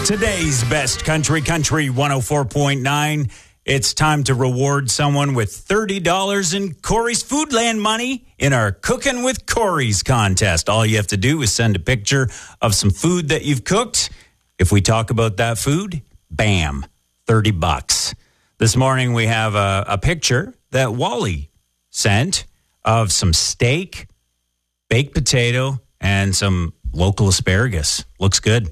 Today's best country 104.9. It's time to reward someone with $30 in Corey's Foodland money in our Cooking with Corey's contest. All you have to do is send a picture of some food that you've cooked. If we talk about that food, bam, $30. This morning we have a picture that Wally sent of some steak, baked potato, and some local asparagus. Looks good.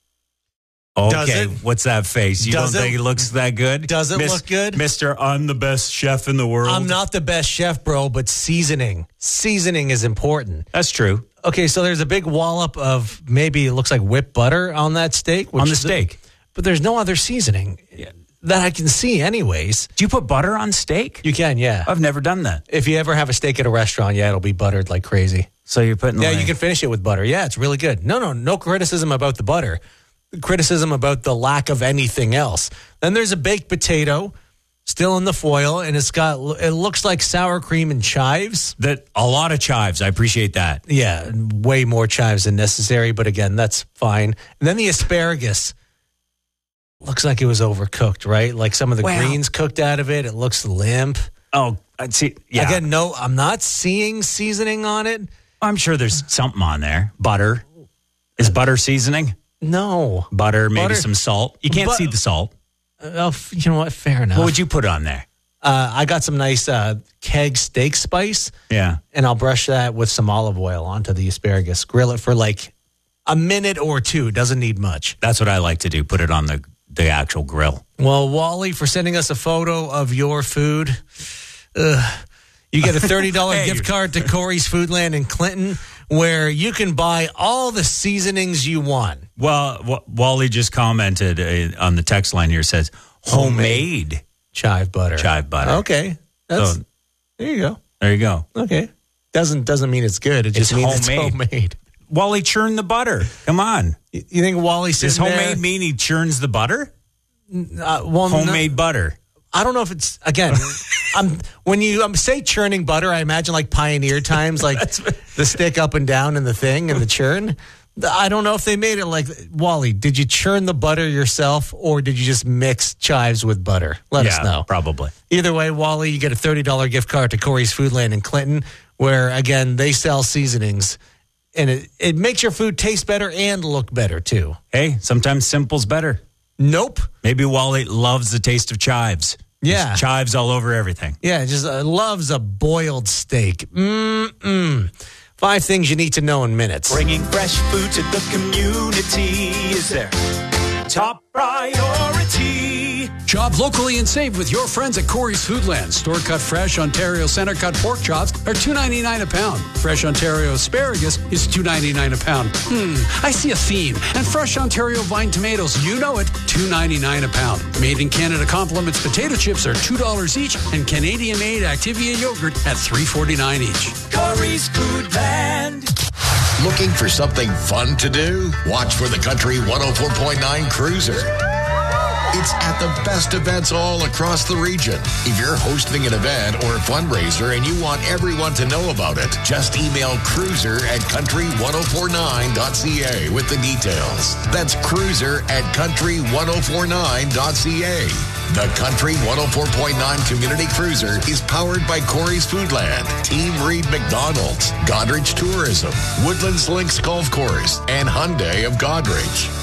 Okay, what's that face? You don't think it looks that good? Does it look good? Mr. I'm the best chef in the world. I'm not the best chef, bro, but seasoning. Seasoning is important. That's true. Okay, so there's a big wallop of maybe it looks like whipped butter on that steak. On the steak. But there's no other seasoning that I can see anyways. Do you put butter on steak? You can, yeah. I've never done that. If you ever have a steak at a restaurant, it'll be buttered like crazy. So you're putting you can finish it with butter. Yeah, it's really good. No criticism about the butter. Criticism about the lack of anything else. Then there's a baked potato still in the foil, and it looks like sour cream and chives. A lot of chives. I appreciate that. Yeah, way more chives than necessary, but again, that's fine. And then the asparagus looks like it was overcooked, right? Like some of the greens cooked out of it. It looks limp. Oh, I see. Yeah. Again, no, I'm not seeing seasoning on it. I'm sure there's something on there. Butter. Is butter seasoning? No. Butter, maybe some salt. You can't see the salt. You know what? Fair enough. What would you put on there? I got some nice keg steak spice. Yeah. And I'll brush that with some olive oil onto the asparagus. Grill it for like a minute or two. Doesn't need much. That's what I like to do. Put it on the actual grill. Well, Wally, for sending us a photo of your food, you get a $30 gift card to Corey's Foodland in Clinton, where you can buy all the seasonings you want. Well, Wally just commented on the text line here, says homemade chive butter. Chive butter. Okay. There you go. There you go. Okay. Doesn't mean it's good. It just means it's homemade. Wally churned the butter. Come on. You think Wally does homemade mean he churns the butter? Homemade butter. I don't know if it's, again, when you say churning butter, I imagine like pioneer times, like the stick up and down and the thing and the churn. I don't know if they made it like, Wally, did you churn the butter yourself or did you just mix chives with butter? Let us know. Probably. Either way, Wally, you get a $30 gift card to Corey's Foodland in Clinton, where, again, they sell seasonings. And it makes your food taste better and look better, too. Hey, sometimes simple's better. Nope. Maybe Wally loves the taste of chives. Yeah. Just chives all over everything. Yeah, just loves a boiled steak. 5 things you need to know in minutes. Bringing fresh food to the community is their top priority. Shop locally and save with your friends at Corey's Foodland. Store-cut fresh Ontario center-cut pork chops are $2.99 a pound. Fresh Ontario asparagus is $2.99 a pound. I see a theme. And fresh Ontario vine tomatoes, you know it, $2.99 a pound. Made in Canada Compliments potato chips are $2 each, and Canadian-made Activia yogurt at $3.49 each. Corey's Foodland. Looking for something fun to do? Watch for the Country 104.9 Cruiser. It's at the best events all across the region. If you're hosting an event or a fundraiser and you want everyone to know about it, just email cruiser@country1049.ca with the details. That's cruiser@country1049.ca. The Country 104.9 Community Cruiser is powered by Corey's Foodland, Team Reed McDonald's, Godrich Tourism, Woodlands Links Golf Course, and Hyundai of Godrich.